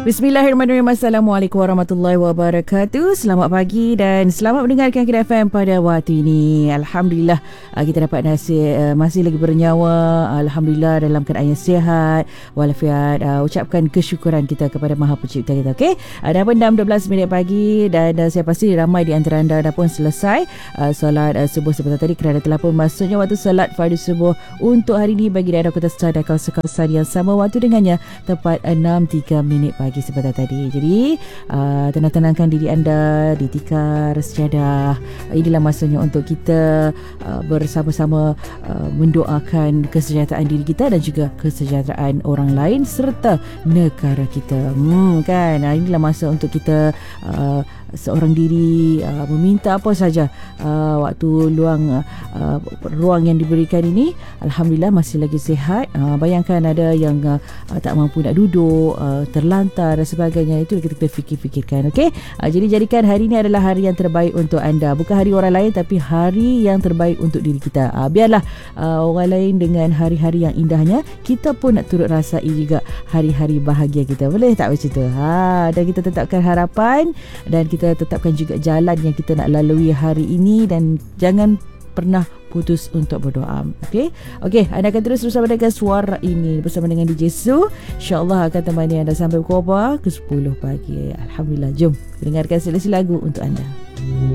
Bismillahirrahmanirrahim. Assalamualaikum warahmatullahi wabarakatuh. Selamat pagi dan selamat mendengarkan Kina FM pada waktu ini. Alhamdulillah kita dapat masih lagi bernyawa. Alhamdulillah dalam keadaan yang sihat walafiat. Ucapkan kesyukuran kita kepada Maha Pencipta kita. Okey. Dah pun 12 minit pagi dan saya pasti ramai di antara anda dah pun selesai solat subuh sebentar tadi kerana telah pun masuknya waktu solat fardu subuh untuk hari ini bagi anda kota secara kawasan yang sama waktu dengannya tepat 6.3 minit pagi sebentar tadi. Jadi tenang-tenangkan diri anda, ditikar sejadah. Inilah masanya untuk kita bersama-sama mendoakan kesejahteraan diri kita dan juga kesejahteraan orang lain serta negara kita. Kan inilah masa untuk kita seorang diri meminta apa saja waktu ruang yang diberikan ini. Alhamdulillah masih lagi sihat. Bayangkan ada yang tak mampu nak duduk, terlantar dan sebagainya. Itu kita fikir-fikirkan. Okey. Jadi jadikan hari ini adalah hari yang terbaik untuk anda. Bukan hari orang lain tapi hari yang terbaik untuk diri kita. Biarlah orang lain dengan hari-hari yang indahnya, kita pun nak turut rasai juga hari-hari bahagia kita. Boleh tak macam tu? Dan kita tetapkan harapan dan kita tetapkan juga jalan yang kita nak lalui hari ini dan jangan pernah putus untuk berdoa. Okey, anda akan terus bersama dengan suara ini bersama dengan DJ Su. InsyaAllah akan temani anda sampai pukul ke 10 pagi. Alhamdulillah. Jom dengarkan selesi lagu untuk anda.